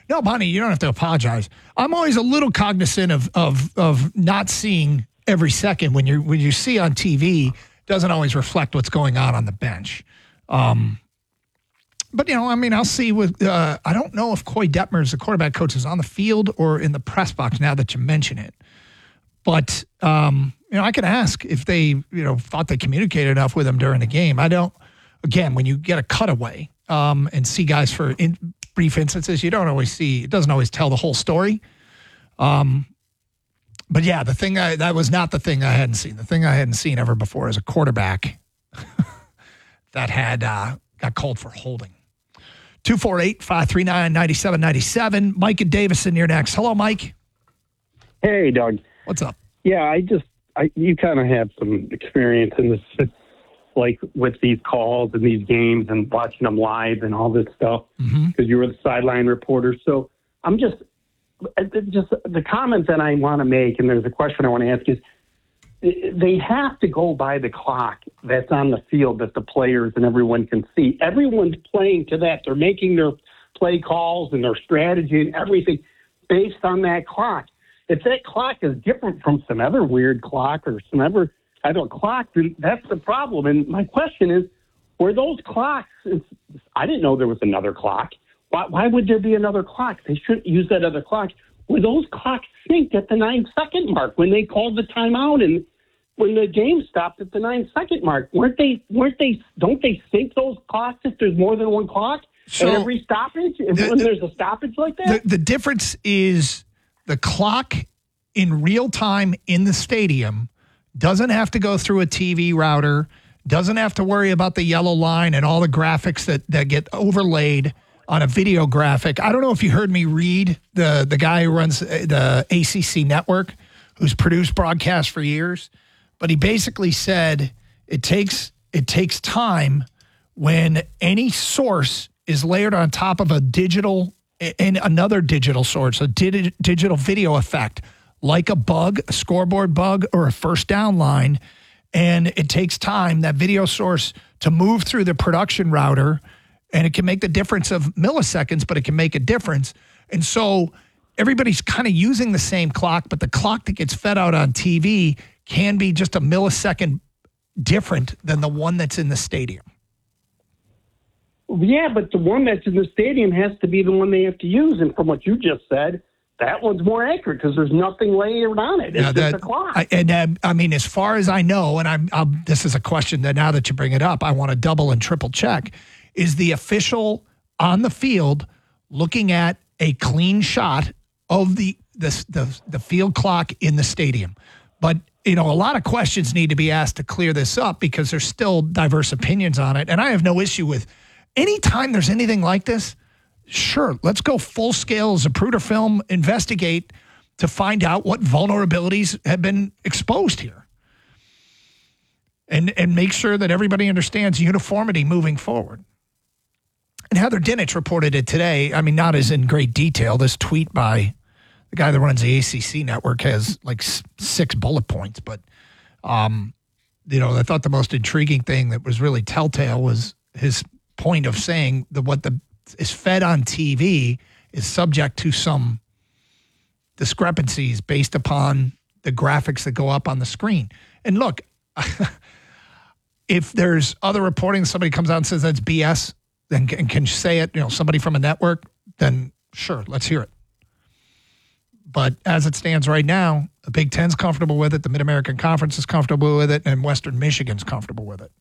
No, Bonnie, you don't have to apologize. I'm always a little cognizant of not seeing every second when you see on TV doesn't always reflect what's going on the bench. But, I'll see with I don't know if Coy Detmers, the quarterback coach, is on the field or in the press box now that you mention it. But, I can ask if they, thought they communicated enough with him during the game. I don't. Again, when you get a cutaway and see guys for brief instances, it doesn't always tell the whole story. But yeah, that was not the thing I hadn't seen. The thing I hadn't seen ever before is a quarterback that had got called for holding. 248-539-9797. Mike and Davison, you're next. Hello, Mike. Hey, Doug. What's up? Yeah, you kind of have some experience in this, like with these calls and these games and watching them live and all this stuff because you were the sideline reporter. So I'm just the comment that I want to make, and there's a question I want to ask is, they have to go by the clock that's on the field that the players and everyone can see. Everyone's playing to that. They're making their play calls and their strategy and everything based on that clock. If that clock is different from some other weird clock or some other clock, then that's the problem. And my question is, were those clocks, I didn't know there was another clock. Why would there be another clock? They shouldn't use that other clock. Were those clocks synced at the 9-second mark when they called the timeout and when the game stopped at the 9-second mark? Don't they sync those clocks if there's more than one clock at every stoppage? When there's a stoppage like that? The difference is the clock in real time in the stadium doesn't have to go through a TV router, doesn't have to worry about the yellow line and all the graphics that get overlaid on a video graphic. I don't know if you heard me read the guy who runs the ACC network, who's produced broadcasts for years, but he basically said it takes time when any source is layered on top of a digital and another digital source, a digital video effect, like a bug, a scoreboard bug, or a first down line, and it takes time, that video source, to move through the production router. And it can make the difference of milliseconds, but it can make a difference. And so everybody's kind of using the same clock, but the clock that gets fed out on TV can be just a millisecond different than the one that's in the stadium. Yeah, but the one that's in the stadium has to be the one they have to use. And from what you just said, that one's more accurate because there's nothing layered on it. It's just a clock. As far as I know, and this is a question that now that you bring it up, I want to double and triple check. Is the official on the field looking at a clean shot of the field clock in the stadium? But, a lot of questions need to be asked to clear this up because there's still diverse opinions on it. And I have no issue with anytime there's anything like this, sure, let's go full scale Zapruder film, investigate to find out what vulnerabilities have been exposed here. And make sure that everybody understands uniformity moving forward. And Heather Dinich reported it today. Not as in great detail. This tweet by the guy that runs the ACC network has like 6 bullet points. But, I thought the most intriguing thing that was really telltale was his point of saying that what is fed on TV is subject to some discrepancies based upon the graphics that go up on the screen. And look, if there's other reporting, somebody comes out and says that's BS, and can say it, somebody from a network, then sure, let's hear it. But as it stands right now, the Big Ten's comfortable with it, the Mid-American Conference is comfortable with it, and Western Michigan's comfortable with it.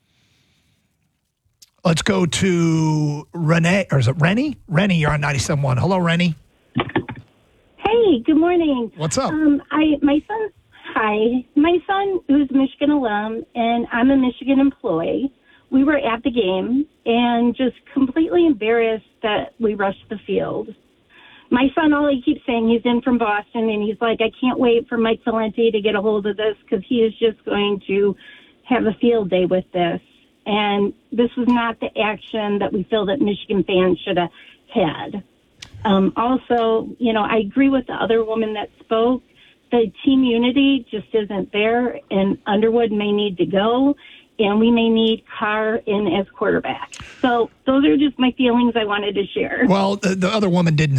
Let's go to Renee, or is it Rennie? Rennie, you're on 97.1. Hello, Rennie. Hey, good morning. What's up? My son, who's a Michigan alum, and I'm a Michigan employee. We were at the game and just completely embarrassed that we rushed the field. My son, all he keeps saying, he's in from Boston, and he's like, I can't wait for Mike Valenti to get a hold of this because he is just going to have a field day with this. And this was not the action that we feel that Michigan fans should have had. Also, I agree with the other woman that spoke. The team unity just isn't there, and Underwood may need to go. And we may need Carr in as quarterback. So those are just my feelings I wanted to share. Well, the other woman didn't